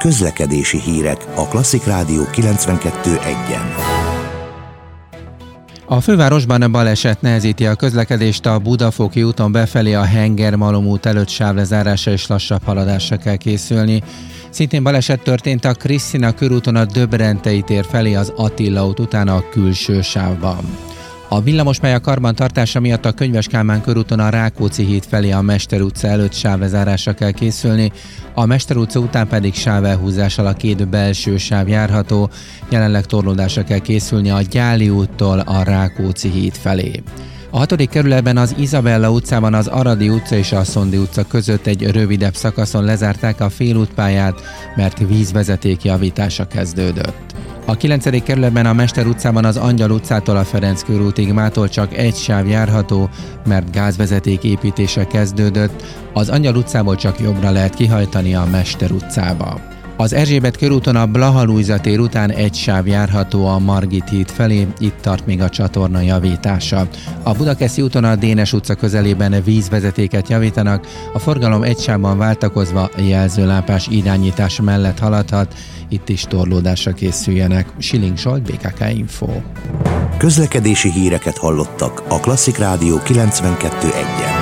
Közlekedési hírek a Klasszik Rádió 92.1-en. A fővárosban baleset nehezíti a közlekedést a Budafoki úton befelé, a Henger-Malom út előtt sávlezárása és lassabb haladásra kell készülni. Szintén baleset történt a Krisztina körúton a Döbrentei tér felé, az Attila út után a külső sávban. A villamospálya karbantartása miatt a Könyves Kálmán körúton a Rákóczi híd felé, a Mester utca előtt sávlezárásra kell készülni, a Mester utca után pedig sávelhúzással a két belső sáv járható, jelenleg torlódásra kell készülni a Gyáli úttól a Rákóczi híd felé. A 6. kerületben az Izabella utcában az Aradi utca és a Szondi utca között egy rövidebb szakaszon lezárták a félútpályát, mert vízvezeték javítása kezdődött. A 9. kerületben a Mester utcában az Angyal utcától a Ferenc körútig mától csak egy sáv járható, mert gázvezeték építése kezdődött, az Angyal utcából csak jobbra lehet kihajtani a Mester utcába. Az Erzsébet körúton a Blaha Lujza tér után egy sáv járható a Margit híd felé, itt tart még a csatorna javítása. A Budakeszi úton a Dénes utca közelében vízvezetéket javítanak, a forgalom egy sávban váltakozva jelzőlámpás irányítás mellett haladhat, itt is torlódásra készüljenek. Schilling Zsolt, BKK Info. Közlekedési híreket hallottak a Klasszik Rádió 92.1-en.